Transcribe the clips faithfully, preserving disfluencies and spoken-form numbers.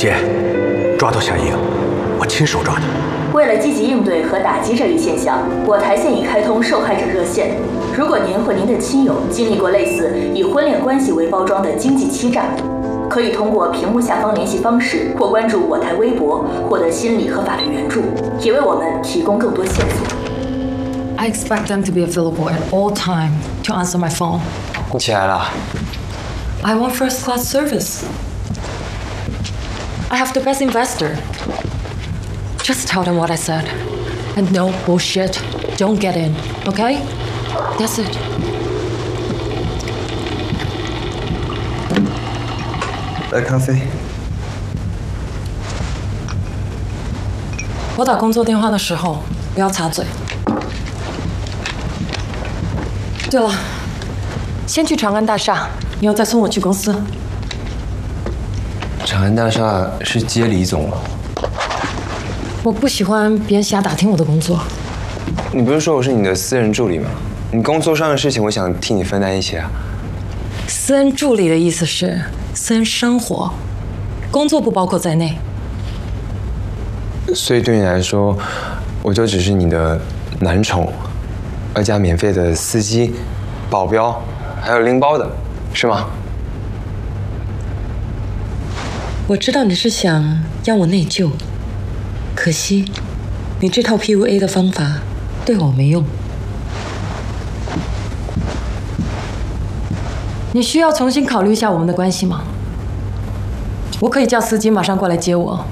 姐，抓到夏莹，我亲手抓的。 为了积极应对和打击这一现象，我台现已开通受害者热线。如果您或您的亲友经历过类似以婚恋关系为包装的经济欺诈，可以通过屏幕下方联系方式或关注我台微博获得心理和法律援助，也为我们提供更多线索。 I expect them to be available at all time to answer my phone. 你起来了。 I want first class service. I have the best investor. Just tell them what I said. And no bullshit. Don't get in, okay? That's it. 来咖啡。 我打工作电话的时候不要插嘴。对了，先去长安大厦，以后再送我去公司。 长安大厦是接李总吗？ 我不喜欢别人瞎打听我的工作。 你不是说我是你的私人助理吗？你工作上的事情，我想替你分担一些啊。 私人助理的意思是私人生活，工作不包括在内。 所以对你来说，我就只是你的男宠，要加免费的司机、保镖，还有拎包的，是吗？ 我知道你是想要我内疚，可惜你这套 P U A 的方法对我没用。你需要重新考虑一下我们的关系吗？我可以叫司机马上过来接我。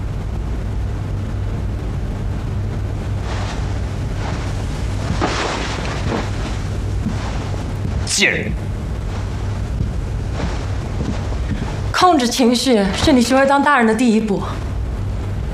贱人！ 控制情绪是你学会当大人的第一步。